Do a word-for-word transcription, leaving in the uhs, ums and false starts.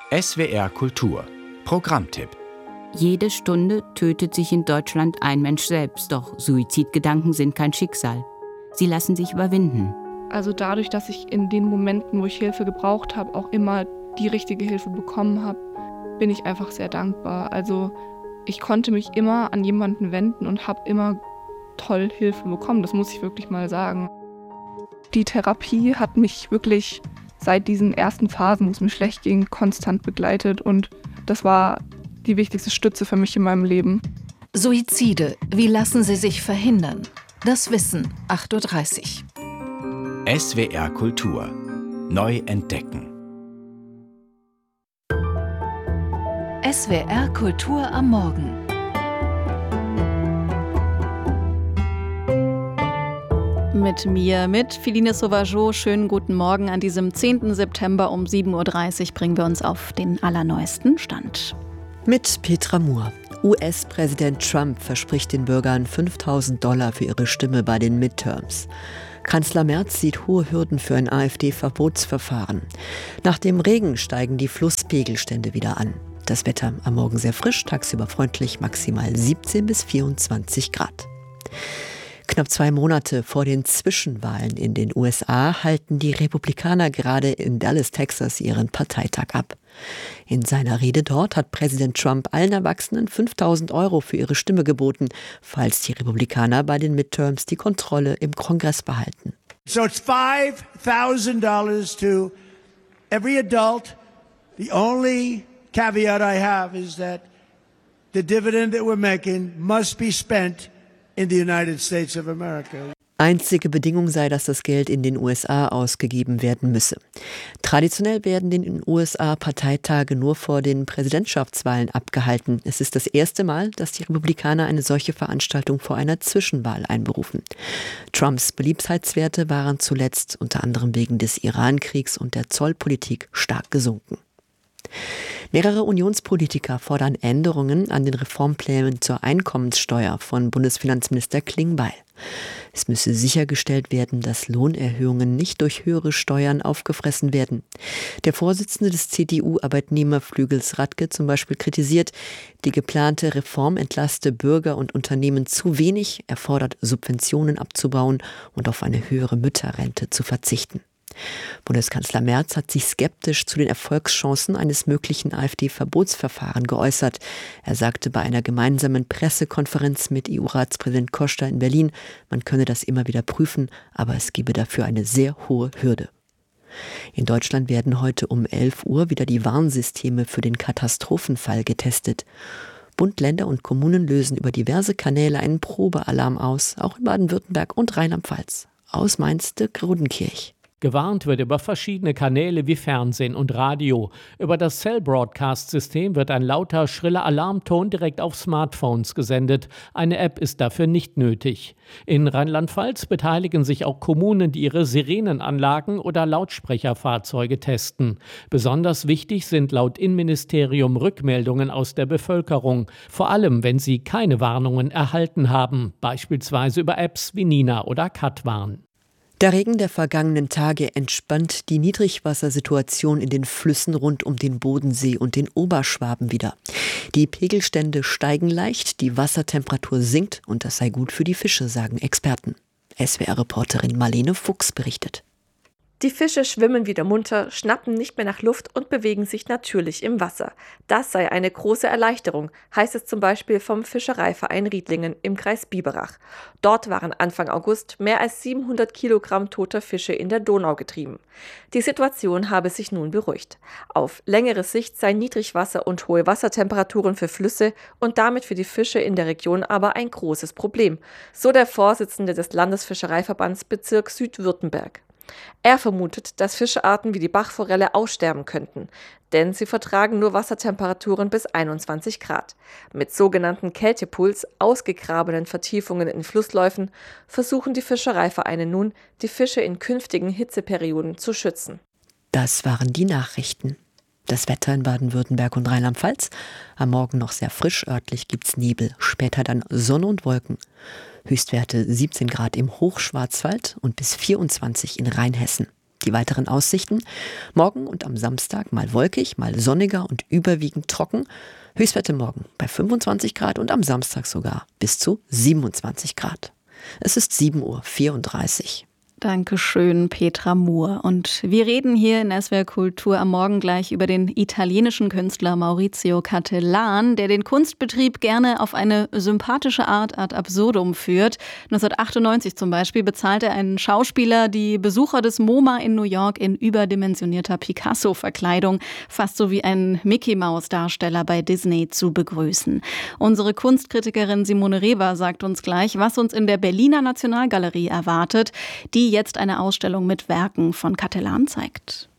S W R Kultur Programmtipp. Jede Stunde tötet sich in Deutschland ein Mensch selbst, doch Suizidgedanken sind kein Schicksal. Sie lassen sich überwinden. Also dadurch, dass ich in den Momenten, wo ich Hilfe gebraucht habe, auch immer die richtige Hilfe bekommen habe, bin ich einfach sehr dankbar. Also ich konnte mich immer an jemanden wenden und habe immer toll Hilfe bekommen, das muss ich wirklich mal sagen. Die Therapie hat mich wirklich seit diesen ersten Phasen, wo es mir schlecht ging, konstant begleitet und das war die wichtigste Stütze für mich in meinem Leben. Suizide, wie lassen sie sich verhindern? Das Wissen, acht Uhr dreißig. S W R Kultur. Neu entdecken. S W R Kultur am Morgen. Mit mir, mit Philine Sauvageau. Schönen guten Morgen an diesem zehnten September um sieben Uhr dreißig bringen wir uns auf den allerneuesten Stand. Mit Petra Moore. U S-Präsident Trump verspricht den Bürgern fünftausend Dollar für ihre Stimme bei den Midterms. Kanzler Merz sieht hohe Hürden für ein AfD-Verbotsverfahren. Nach dem Regen steigen die Flusspegelstände wieder an. Das Wetter am Morgen sehr frisch, tagsüber freundlich, maximal siebzehn bis vierundzwanzig Grad. Knapp zwei Monate vor den Zwischenwahlen in den U S A halten die Republikaner gerade in Dallas, Texas, ihren Parteitag ab. In seiner Rede dort hat Präsident Trump allen Erwachsenen fünftausend Euro für ihre Stimme geboten, falls die Republikaner bei den Midterms die Kontrolle im Kongress behalten. So it's five thousand dollars to every adult. The only caveat I have is that the dividend that we're making must be spent in the United States of America. Einzige Bedingung sei, dass das Geld in den U S A ausgegeben werden müsse. Traditionell werden in den U S A Parteitage nur vor den Präsidentschaftswahlen abgehalten. Es ist das erste Mal, dass die Republikaner eine solche Veranstaltung vor einer Zwischenwahl einberufen. Trumps Beliebtheitswerte waren zuletzt unter anderem wegen des Iran-Kriegs und der Zollpolitik stark gesunken. Mehrere Unionspolitiker fordern Änderungen an den Reformplänen zur Einkommenssteuer von Bundesfinanzminister Klingbeil. Es müsse sichergestellt werden, dass Lohnerhöhungen nicht durch höhere Steuern aufgefressen werden. Der Vorsitzende des C D U-Arbeitnehmerflügels Radke zum Beispiel kritisiert, die geplante Reform entlaste Bürger und Unternehmen zu wenig, er fordert, Subventionen abzubauen und auf eine höhere Mütterrente zu verzichten. Bundeskanzler Merz hat sich skeptisch zu den Erfolgschancen eines möglichen AfD-Verbotsverfahrens geäußert. Er sagte bei einer gemeinsamen Pressekonferenz mit E U-Ratspräsident Costa in Berlin, man könne das immer wieder prüfen, aber es gebe dafür eine sehr hohe Hürde. In Deutschland werden heute um elf Uhr wieder die Warnsysteme für den Katastrophenfall getestet. Bund, Länder und Kommunen lösen über diverse Kanäle einen Probealarm aus, auch in Baden-Württemberg und Rheinland-Pfalz. Aus Mainz, Dirk Rodenkirch. Gewarnt wird über verschiedene Kanäle wie Fernsehen und Radio. Über das Cell-Broadcast-System wird ein lauter, schriller Alarmton direkt auf Smartphones gesendet. Eine App ist dafür nicht nötig. In Rheinland-Pfalz beteiligen sich auch Kommunen, die ihre Sirenenanlagen oder Lautsprecherfahrzeuge testen. Besonders wichtig sind laut Innenministerium Rückmeldungen aus der Bevölkerung. Vor allem, wenn sie keine Warnungen erhalten haben, beispielsweise über Apps wie Nina oder Katwarn. Der Regen der vergangenen Tage entspannt die Niedrigwassersituation in den Flüssen rund um den Bodensee und den Oberschwaben wieder. Die Pegelstände steigen leicht, die Wassertemperatur sinkt und das sei gut für die Fische, sagen Experten. S W R-Reporterin Marlene Fuchs berichtet. Die Fische schwimmen wieder munter, schnappen nicht mehr nach Luft und bewegen sich natürlich im Wasser. Das sei eine große Erleichterung, heißt es zum Beispiel vom Fischereiverein Riedlingen im Kreis Biberach. Dort waren Anfang August mehr als siebenhundert Kilogramm toter Fische in der Donau getrieben. Die Situation habe sich nun beruhigt. Auf längere Sicht seien Niedrigwasser und hohe Wassertemperaturen für Flüsse und damit für die Fische in der Region aber ein großes Problem, so der Vorsitzende des Landesfischereiverbands Bezirk Südwürttemberg. Er vermutet, dass Fischarten wie die Bachforelle aussterben könnten, denn sie vertragen nur Wassertemperaturen bis einundzwanzig Grad. Mit sogenannten Kältepools, ausgegrabenen Vertiefungen in Flussläufen, versuchen die Fischereivereine nun, die Fische in künftigen Hitzeperioden zu schützen. Das waren die Nachrichten. Das Wetter in Baden-Württemberg und Rheinland-Pfalz. Am Morgen noch sehr frisch, örtlich gibt's Nebel, später dann Sonne und Wolken. Höchstwerte siebzehn Grad im Hochschwarzwald und bis vierundzwanzig in Rheinhessen. Die weiteren Aussichten: Morgen und am Samstag mal wolkig, mal sonniger und überwiegend trocken. Höchstwerte morgen bei fünfundzwanzig Grad und am Samstag sogar bis zu siebenundzwanzig Grad. Es ist sieben Uhr vierunddreißig. Dankeschön, Petra Muhr. Und wir reden hier in S W R Kultur am Morgen gleich über den italienischen Künstler Maurizio Cattelan, der den Kunstbetrieb gerne auf eine sympathische Art ad absurdum führt. neunzehnhundertachtundneunzig zum Beispiel bezahlte ein Schauspieler die Besucher des MoMA in New York in überdimensionierter Picasso-Verkleidung, fast so wie ein Mickey-Maus-Darsteller bei Disney, zu begrüßen. Unsere Kunstkritikerin Simone Reber sagt uns gleich, was uns in der Berliner Nationalgalerie erwartet, die jetzt eine Ausstellung mit Werken von Cattelan zeigt.